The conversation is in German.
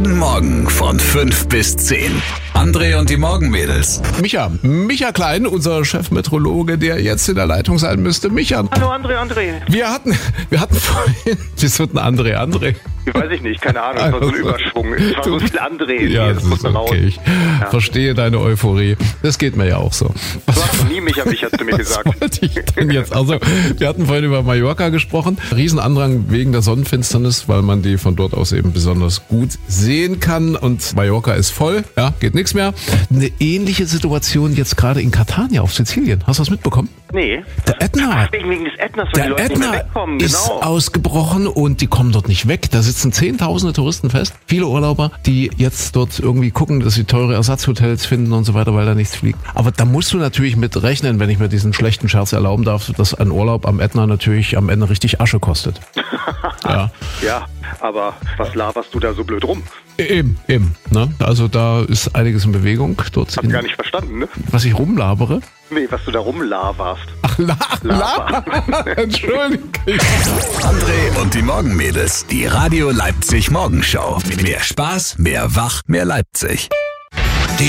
Jeden Morgen von 5 bis 10. André und die Morgenmädels. Micha Klein, unser Chefmeteorologe, der jetzt in der Leitung sein müsste. Micha. Hallo André. Wir hatten vorhin, wieso ein André? Weiß ich nicht, keine Ahnung, es war so ein Überschwung. Es war so viel André. Ja, das ist okay. Ich verstehe deine Euphorie. Das geht mir ja auch so. Du hast noch nie Micha zu mir gesagt. Was wollte ich denn jetzt? Also, wir hatten vorhin über Mallorca gesprochen. Riesenandrang wegen der Sonnenfinsternis, weil man die von dort aus eben besonders gut sehen kann. Und Mallorca ist voll, ja, geht nichts mehr. Eine ähnliche Situation jetzt gerade in Catania auf Sizilien. Hast du das mitbekommen? Nee. Der Ätna. Wegen des Ätnas, weil die Leute nicht mehr wegkommen. Ist Genau. ausgebrochen und die kommen dort nicht weg. Da sitzen Zehntausende Touristen fest. Viele Urlauber, die jetzt dort irgendwie gucken, dass sie teure Ersatzhotels finden und so weiter, weil da nichts fliegt. Aber da musst du natürlich mit rechnen, wenn ich mir diesen schlechten Scherz erlauben darf, dass ein Urlaub am Ätna natürlich am Ende richtig Asche kostet. Ja. Ja, aber was laberst du da so blöd rum? Eben. Ne? Also da ist einiges in Bewegung. Dort Hab gar nicht verstanden, ne? was ich rumlabere. Nee, was du da rumlaberst. Ach, Laber. Entschuldigung. André und die Morgenmädels. Die Radio Leipzig Morgenshow. Mehr Spaß, mehr Wach, mehr Leipzig.